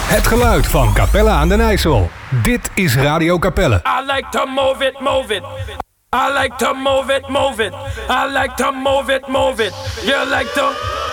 Het geluid van Capelle aan den IJssel. Dit is Radio Capelle. I like to move it, move it. I like to move it, move it. I like to move it, move it. You like to